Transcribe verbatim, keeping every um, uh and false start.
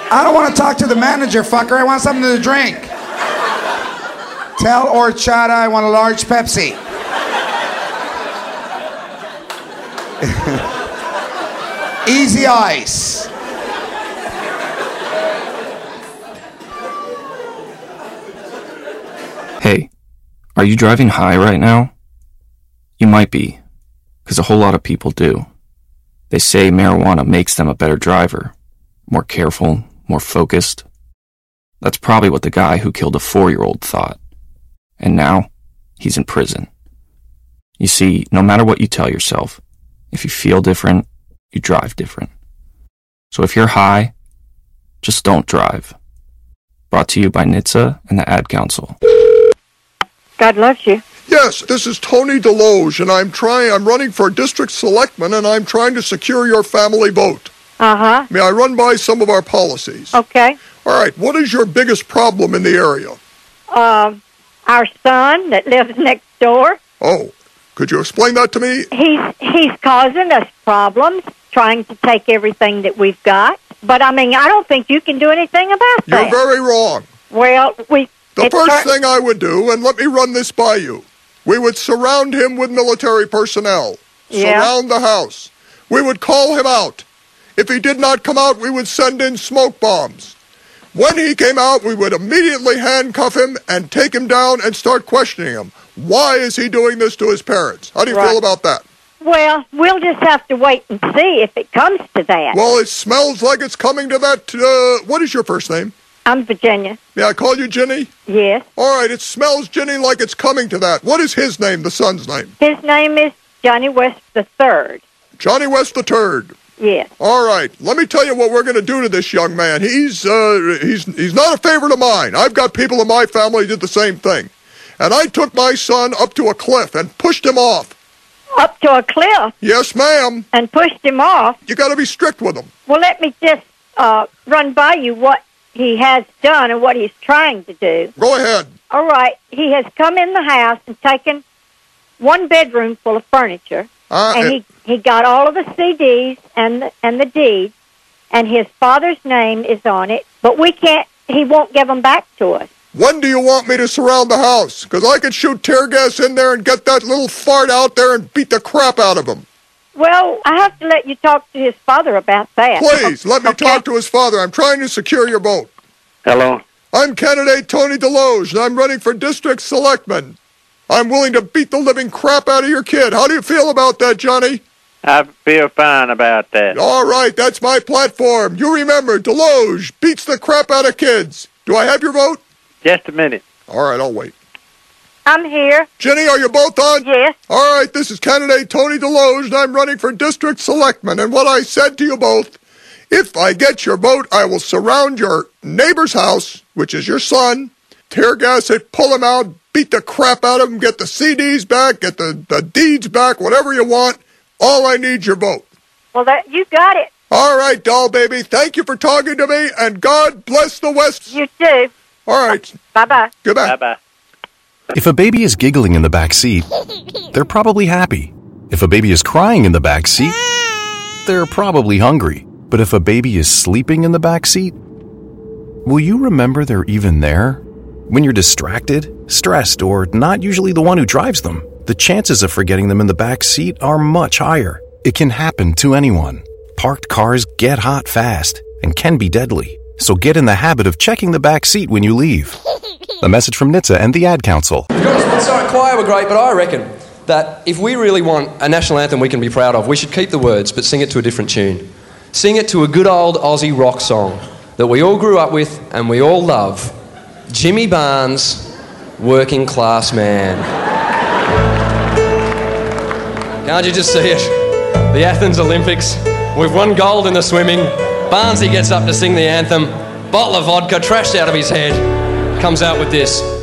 I don't want to talk to the manager, fucker. I want something to drink. Tell Horchata I want a large Pepsi. Easy ice. Hey, are you driving high right now? You might be, because a whole lot of people do. They say marijuana makes them a better driver, more careful, more focused. That's probably what the guy who killed a four-year-old thought. And now, he's in prison. You see, no matter what you tell yourself, if you feel different, you drive different. So if you're high, just don't drive. Brought to you by N H T S A and the Ad Council. God loves you. Yes, this is Tony DeLoge, and I'm trying. I'm running for district selectman, and I'm trying to secure your family vote. Uh-huh. May I run by some of our policies? Okay. All right, what is your biggest problem in the area? Um, our son that lives next door. Oh, could you explain that to me? He's he's causing us problems, trying to take everything that we've got. But, I mean, I don't think you can do anything about that. You're very wrong. Well, we... The first thing I would do, and let me run this by you, we would surround him with military personnel. Yeah. Surround the house. We would call him out. If he did not come out, we would send in smoke bombs. When he came out, we would immediately handcuff him and take him down and start questioning him. Why is he doing this to his parents? How do you Right. feel about that? Well, we'll just have to wait and see if it comes to that. Well, it smells like it's coming to that. Uh, what is your first name? I'm Virginia. May I call you Ginny? Yes. All right, it smells, Ginny, like it's coming to that. What is his name, the son's name? His name is Johnny West the Third. Johnny West the Third. Yes. All right, let me tell you what we're going to do to this young man. He's uh, he's he's not a favorite of mine. I've got people in my family who did the same thing. And I took my son up to a cliff and pushed him off. Up to a cliff? Yes, ma'am. And pushed him off? You got to be strict with him. Well, let me just uh, run by you what he has done and what he's trying to do. Go ahead. All right. He has come in the house and taken one bedroom full of furniture, Uh, and he, he got all of the C Ds and the, and the deeds, and his father's name is on it, but we can't, he won't give them back to us. When do you want me to surround the house? Because I could shoot tear gas in there and get that little fart out there and beat the crap out of him. Well, I have to let you talk to his father about that. Please, let me Okay. talk to his father. I'm trying to secure your vote. Hello? I'm candidate Tony DeLoge, and I'm running for district selectman. I'm willing to beat the living crap out of your kid. How do you feel about that, Johnny? I feel fine about that. All right, that's my platform. You remember, DeLoge beats the crap out of kids. Do I have your vote? Just a minute. All right, I'll wait. I'm here. Jenny, are you both on? Yes. All right, this is candidate Tony DeLoge, and I'm running for district selectman. And what I said to you both, if I get your vote, I will surround your neighbor's house, which is your son, tear gas it, pull him out, beat the crap out of him, get the C Ds back, get the, the deeds back, whatever you want. All I need your vote. Well, that you got it. All right, doll baby. Thank you for talking to me, and God bless the West. You too. All right. Bye-bye. Goodbye. Bye-bye. If a baby is giggling in the back seat, they're probably happy. If a baby is crying in the back seat, they're probably hungry. But if a baby is sleeping in the back seat, will you remember they're even there? When you're distracted, stressed, or not usually the one who drives them, the chances of forgetting them in the back seat are much higher. It can happen to anyone. Parked cars get hot fast and can be deadly. So get in the habit of checking the back seat when you leave. A message from N H T S A and the Ad Council. To be honest, sorry, choir were great, but I reckon that if we really want a national anthem we can be proud of, we should keep the words but sing it to a different tune. Sing it to a good old Aussie rock song that we all grew up with and we all love. Jimmy Barnes, Working Class Man. Can't you just see it? The Athens Olympics. We've won gold in the swimming. Barnesy gets up to sing the anthem. Bottle of vodka trashed out of his head. Comes out with this.